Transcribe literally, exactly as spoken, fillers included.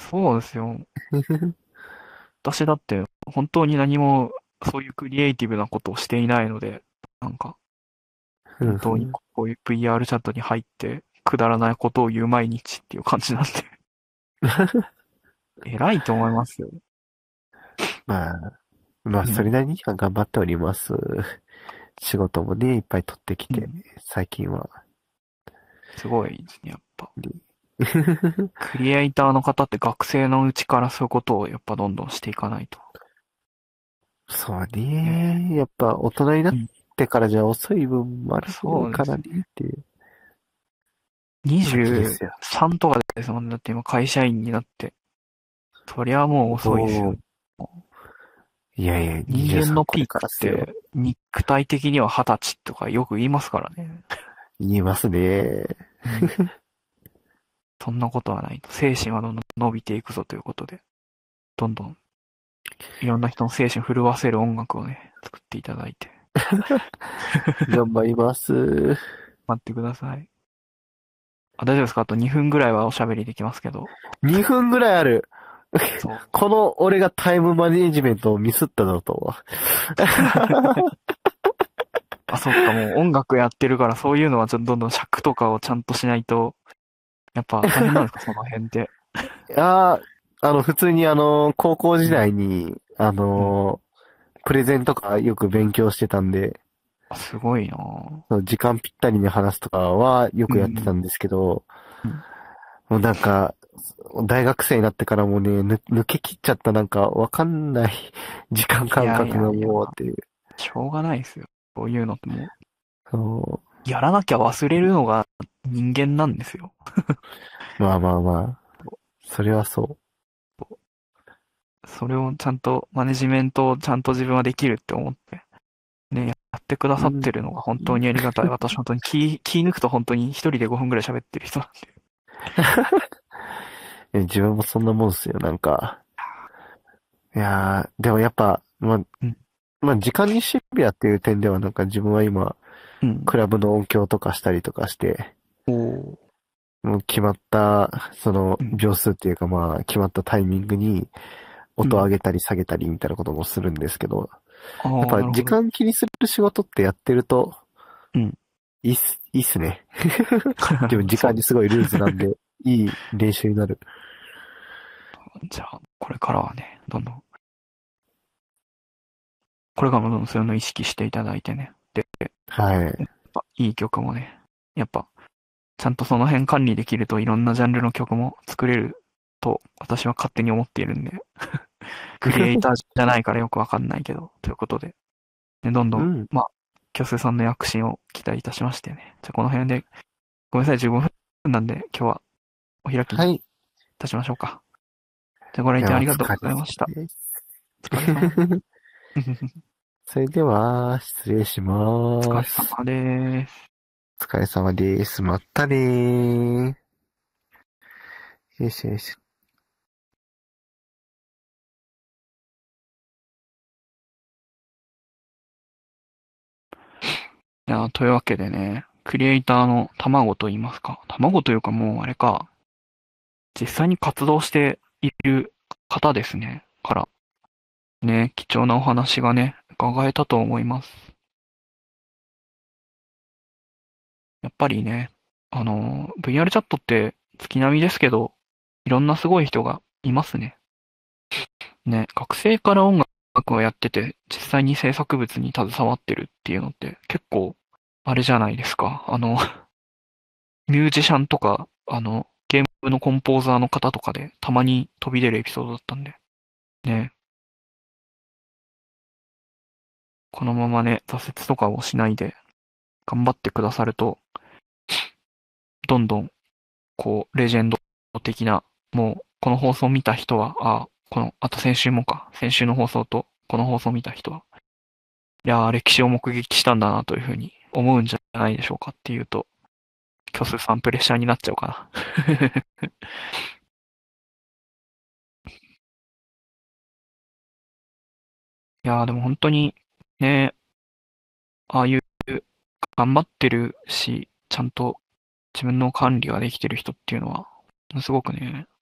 そうですよ。私だって本当に何もそういうクリエイティブなことをしていないので、なんか本当にこういう ブイアール チャットに入ってくだらないことを言う毎日っていう感じなんで、偉いと思いますよ。 まあ、まあ、 うん。 それなりには頑張っております。仕事もね、いっぱい取ってきて、 うん。 最近は。 すごいですね、やっぱ。クリエイターの方って学生のうちからそういうことをやっぱどんどんしていかないと。 そうね。 ね。やっぱ大人になっうん。 てからじゃ遅い部分もあるからねそうですね。 っていう時ですよ。 にじゅうさんとかですもんね。だって今会社員になって。そりゃもう遅いですよ。 おー、いやいや、 人間にじゅうさんこれのピークっからっすよ。 て肉体的にははたちとかよく言いますからね。 言いますね。 うん。そんなことはないと。精神はどんどん伸びていくぞということで、どんどんいろんな人の精神震わせる音楽をね、作っていただいて、 頑張ります。 待ってください。あ、大丈夫ですか？あとにふんぐらいはおしゃべりできますけど。 にふんぐらいある。 そう。 この俺がタイムマネジメントをミスっただとは。 あ、そっか、もう音楽やってるからそういうのはちょっとどんどん尺とかをちゃんとしないと、やっぱ大変なんですか、その辺って。 ああ、あの、普通にあの、高校時うん。 代に、あうん。 の、プレゼンとかよく勉強してたんで、 あ、すごいなぁ。 その時間ぴったりに話すとかはよくやってたうん。 んですけど、 うん。 もうなんか、大学生になってからもね、ぬ抜け切っちゃったなんかわかんない時間いやい感覚がやいや、まあ、 もうっていう。 しょうがないですよ。そういうのってもそう、やらなきゃ忘れるのが人間なんですよ。 う。まあまあまあ。それはそそれをちゃんと、マネジメントをちゃんと自分はできるって思って、ね、やってくだう。うん。 さってるのが本当にありがたい。私本当に気、気抜くと本当に一人でごふんぐらい喋ってる人なんで。 え自分もそんなもんっすよ、なんか。いやー、でもやっぱ、まあ、 うん。 まあ時間にシビアっていう点ではなんか自分は今、 うん。 クラブの音響とかしたりとかして、 おー。 もう決まった、その、 うん。 秒数っていうかまあ、決まったタイミングに音上うん。 げたり下げたりみたいなこともするんですけど、 ああ、 やっぱ時なるほど。 間気にする仕事ってやってると、 うん。 いいっす、いいっすね。自分時間にすそうです。 ごいルーズなんで、いい練習になる。 じゃあ、これからはね、どんどん、これからもどんどんそういうのを意識していただいてね。で、 はい。 やっぱいい曲もね、やっぱ、ちゃんとその辺管理できるといろんなジャンルの曲も作れると私は勝手に思っているんで、クリエイターじゃないからよくわかんないけど、ということで、ね、どんどん、 うん。 まあ、キョスさんの躍進を期待いたしましてね。じゃあこの辺で、ごめんなさい、じゅうごふんなんで今日はお開きにいはい。いたしましょうか。じゃあご来や、 店あおりがとうござい疲れ様ました。 です。 お疲れ様です。 それでは、失礼しお疲ます。 れ様です。 お疲れ様です。またねー。よしよし。 いや、というわけでね、クリエイターの卵と言いますか。卵というかもうあれか、実際に活動している方ですね。から、ね、貴重なお話がね、伺えたと思います。やっぱりね、あの、ブイアール チャットって月並みですけど、いろんなすごい人がいますね。ね、学生から音楽をやってて、実際に制作物に携わってるっていうのって結構、あれじゃないですか。あの、ミュージシャンとか、あの、ゲームのコンポーザーの方とかでたまに飛び出るエピソードだったんで、ね、このままね、挫折とかをしないで頑張ってくださると、どんどん、こう、レジェンド的な、もう、この放送を見た人は、あ、この、あと先週もか、先週の放送と、この放送を見た人は、いやー、歴史を目撃したんだなというふうに思うんじゃないでしょうかっていうと、虚数さんプレッシャーになっちゃうかな。いやー、でも本当に、ね、ああいう頑張ってるし、ちゃんと自分の管理ができてる人っていうのは、すごくね、